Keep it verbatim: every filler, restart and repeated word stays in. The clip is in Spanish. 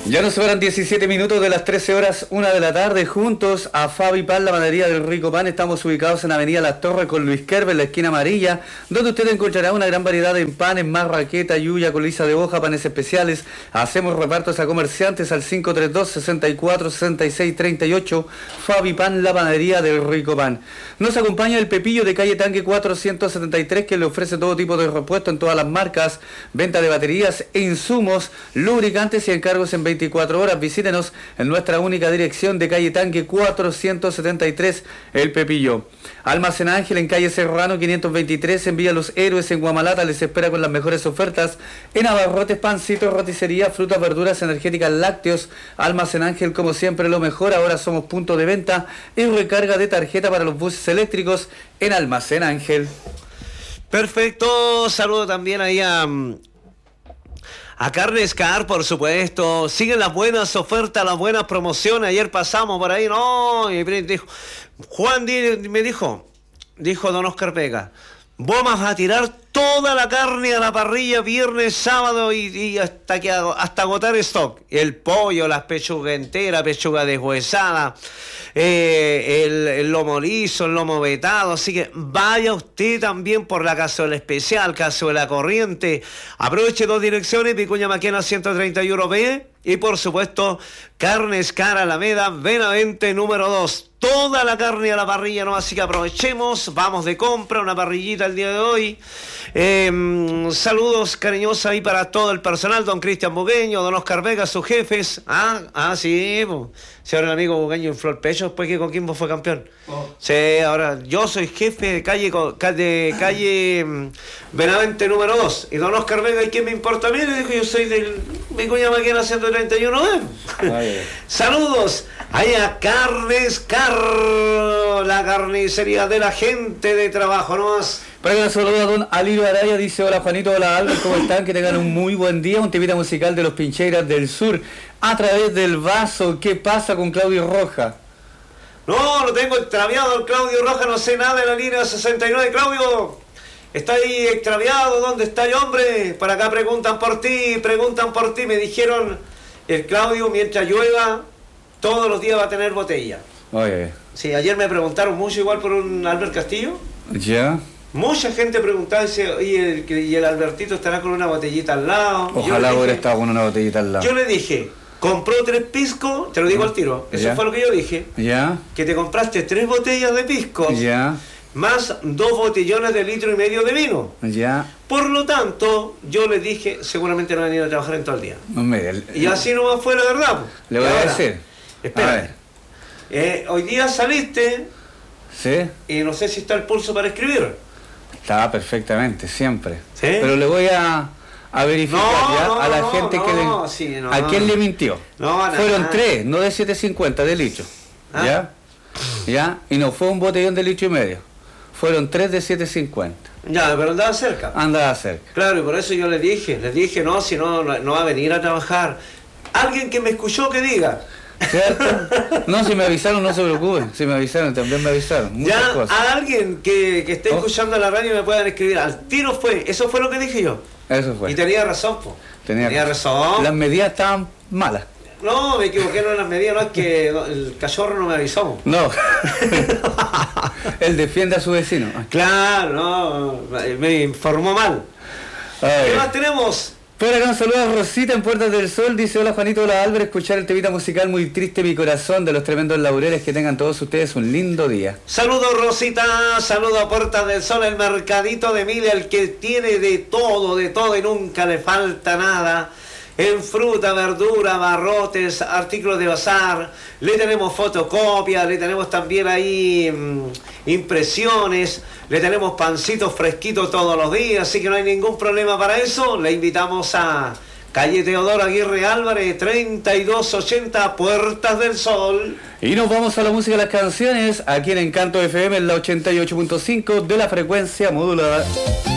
Ya nos sobran diecisiete minutos de las trece horas, una de la tarde, juntos a Fabi Pan, la panadería del Rico Pan. Estamos ubicados en Avenida Las Torres con Luis Kerber, en la esquina amarilla, donde usted encontrará una gran variedad de panes, marraqueta, yuya, coliza de hoja, panes especiales. Hacemos repartos a comerciantes al cinco tres dos, seis cuatro, seis seis tres ocho. Fabi Pan, la panadería del Rico Pan. Nos acompaña el Pepillo de calle Tanque cuatrocientos setenta y tres, que le ofrece todo tipo de repuesto en todas las marcas, venta de baterías e insumos, lubricantes y encargos en veinticuatro horas. Visítenos en nuestra única dirección de calle Tanque cuatrocientos setenta y tres, El Pepillo. Almacén Ángel en calle Serrano quinientos veintitrés, en Villa Los Héroes, en Guamalata. Les espera con las mejores ofertas en abarrotes, pancitos, roticería, frutas, verduras, energéticas, lácteos. Almacén Ángel, como siempre, lo mejor. Ahora somos punto de venta y recarga de tarjeta para los buses eléctricos en Almacén Ángel. Perfecto, saludo también ahí a... A Carnes Car, por supuesto. Siguen las buenas ofertas, las buenas promociones. Ayer pasamos por ahí, no, y dijo, Juan me dijo, dijo don Oscar Vega, vamos a tirar toda la carne a la parrilla viernes, sábado y, y hasta que hasta agotar stock. El pollo, las pechugas enteras, pechuga deshuesada, eh, el, el lomo liso, el lomo vetado. Así que vaya usted también por la cazuela especial, cazuela corriente. Aproveche dos direcciones, Vicuña Maquena ciento treinta y uno B y por supuesto Carnes Car Alameda, Benavente número dos. Toda la carne a la parrilla, ¿no? Así que aprovechemos, vamos de compra, una parrillita el día de hoy. Eh, saludos cariñosos ahí para todo el personal, don Cristian Bugueño, don Oscar Vega, sus jefes. Ah, ah sí, pues. Sí, ahora el amigo Bugueño infló el pecho después que Coquimbo fue campeón. Oh. Sí, ahora yo soy jefe de calle de calle Benavente número dos. Y don Oscar Vega, ¿y quién me importa a mí? Le dijo, yo soy del Vicuña Maquena ciento treinta y uno B. Saludos ahí a Carnes Car, la carnicería de la gente de trabajo, ¿no más? Para que nos saluda a don Aliro Araya, dice hola Juanito, hola Albert, ¿cómo están? Que tengan un muy buen día, un temita musical de los Pincheiras del Sur, a través del vaso. ¿Qué pasa con Claudio Roja? No, lo tengo extraviado el Claudio Roja, no sé nada de la línea sesenta y nueve, Claudio. Está ahí extraviado, ¿dónde está el hombre? Para acá preguntan por ti, preguntan por ti, me dijeron, el Claudio mientras llueva, todos los días va a tener botella. Oye. Sí, ayer me preguntaron mucho igual por un Albert Castillo. Ya. Mucha gente preguntaba y el, y el Albertito estará con una botellita al lado. Ojalá hubiera estado con una botellita al lado. Yo le dije, compró tres piscos, te lo digo al tiro, eso ya. Fue lo que yo dije. Ya. Que te compraste tres botellas de piscos. Ya. Más dos botellones de litro y medio de vino. Ya. Por lo tanto, yo le dije, seguramente no van a ir a trabajar en todo el día. No me, el, y así no fue la verdad. Le voy ahora, a decir. Espera. Eh, hoy día saliste. Sí. Y no sé si está el pulso para escribir. Estaba perfectamente, siempre. ¿Sí? Pero le voy a, a verificar no, ya no, a la no, gente no, que le... No, sí, no, ¿A quién le mintió? No, nada. Fueron tres, no de siete cincuenta de litro. ¿Ah? ¿Ya? ¿Ya? Y no fue un botellón de litro y medio. Fueron tres de siete cincuenta. Ya, pero andaba cerca. Andaba cerca. Claro, y por eso yo le dije, le dije, no, si no, no va a venir a trabajar. Alguien que me escuchó que diga. ¿Cierto? No, si me avisaron, no se preocupen. Si me avisaron, también me avisaron. Muchas ya, cosas. A alguien que, que esté ¿Oh? escuchando la radio me puedan escribir. Al tiro fue, eso fue lo que dije yo. Eso fue. Y tenía razón, po. Tenía, tenía razón. Las medidas estaban malas. No, me equivoqué, no en las medidas, no es que el cachorro no me avisó. No. Él defiende a su vecino. Claro, no, me informó mal. Ay. ¿Qué más tenemos? Por acá un saludo a Rosita en Puertas del Sol, dice hola Juanito, hola Álvaro, escuchar el temita musical Muy Triste Mi Corazón de los Tremendos Laureles, que tengan todos ustedes un lindo día. Saludos Rosita, saludos a Puertas del Sol, el mercadito de Emilia, el que tiene de todo, de todo y nunca le falta nada. En fruta, verdura, barrotes, artículos de bazar, le tenemos fotocopias, le tenemos también ahí mmm, impresiones, le tenemos pancitos fresquitos todos los días, así que no hay ningún problema para eso. Le invitamos a calle Teodoro Aguirre Álvarez, treinta y dos ochenta, Puertas del Sol. Y nos vamos a la música de las canciones, aquí en Encanto F M, en la ochenta y ocho punto cinco de la frecuencia modulada.